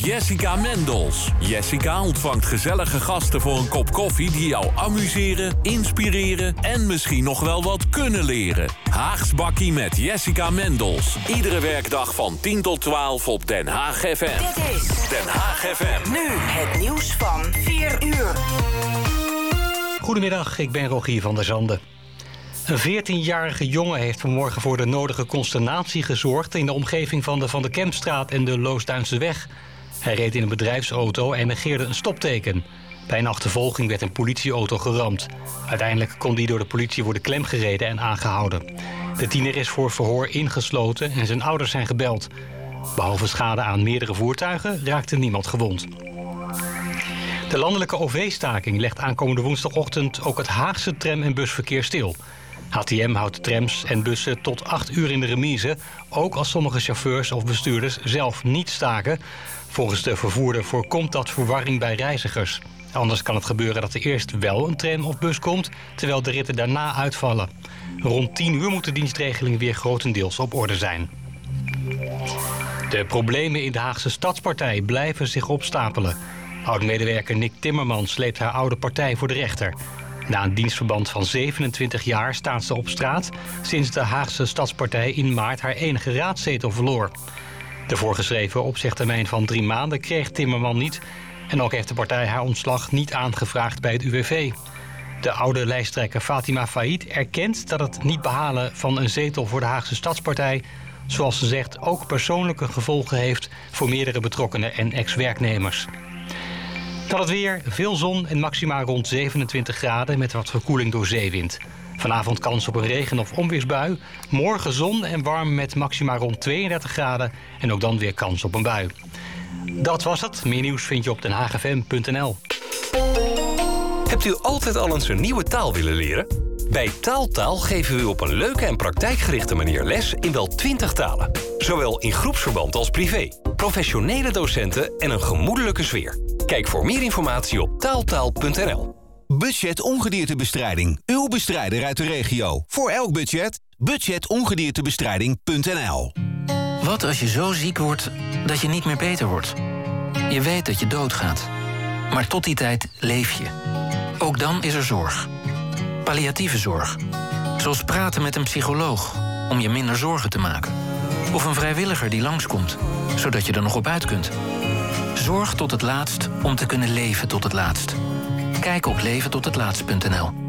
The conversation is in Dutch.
Jessica Mendels. Jessica ontvangt gezellige gasten voor een kop koffie die jou amuseren, inspireren en misschien nog wel wat kunnen leren. Haags Bakkie met Jessica Mendels. Iedere werkdag van 10 tot 12 op Den Haag FM. Dit is Den Haag FM. Nu het nieuws van 4 uur. Goedemiddag, ik ben Rogier van der Zanden. Een 14-jarige jongen heeft vanmorgen voor de nodige consternatie gezorgd in de omgeving van de Van der Kempstraat en de Loosduinseweg. Hij reed in een bedrijfsauto en negeerde een stopteken. Bij een achtervolging werd een politieauto geramd. Uiteindelijk kon die door de politie worden klemgereden en aangehouden. De tiener is voor verhoor ingesloten en zijn ouders zijn gebeld. Behalve schade aan meerdere voertuigen raakte niemand gewond. De landelijke OV-staking legt aankomende woensdagochtend ook het Haagse tram- en busverkeer stil. HTM houdt de trams en bussen tot 8 uur in de remise, ook als sommige chauffeurs of bestuurders zelf niet staken. Volgens de vervoerder voorkomt dat verwarring bij reizigers. Anders kan het gebeuren dat er eerst wel een tram of bus komt, terwijl de ritten daarna uitvallen. Rond 10 uur moet de dienstregeling weer grotendeels op orde zijn. De problemen in de Haagse Stadspartij blijven zich opstapelen. Oud-medewerker Nick Timmerman sleept haar oude partij voor de rechter. Na een dienstverband van 27 jaar staat ze op straat sinds de Haagse Stadspartij in maart haar enige raadzetel verloor. De voorgeschreven opzegtermijn van 3 maanden kreeg Timmerman niet en ook heeft de partij haar ontslag niet aangevraagd bij het UWV. De oude lijsttrekker Fatima Faid erkent dat het niet behalen van een zetel voor de Haagse Stadspartij, zoals ze zegt, ook persoonlijke gevolgen heeft voor meerdere betrokkenen en ex-werknemers. Dan het weer, veel zon en maxima rond 27 graden met wat verkoeling door zeewind. Vanavond kans op een regen- of onweersbui. Morgen zon en warm met maxima rond 32 graden en ook dan weer kans op een bui. Dat was het. Meer nieuws vind je op denhaagfm.nl. Hebt u altijd al eens een nieuwe taal willen leren? Bij Taaltaal geven we u op een leuke en praktijkgerichte manier les in wel 20 talen. Zowel in groepsverband als privé. Professionele docenten en een gemoedelijke sfeer. Kijk voor meer informatie op taaltaal.nl. Budget ongediertebestrijding. Uw bestrijder uit de regio. Voor elk budget. Budgetongediertebestrijding.nl. Wat als je zo ziek wordt dat je niet meer beter wordt? Je weet dat je doodgaat. Maar tot die tijd leef je. Ook dan is er zorg. Palliatieve zorg. Zoals praten met een psycholoog om je minder zorgen te maken. Of een vrijwilliger die langskomt, zodat je er nog op uit kunt. Zorg tot het laatst om te kunnen leven tot het laatst. Kijk op leventothetlaatst.nl.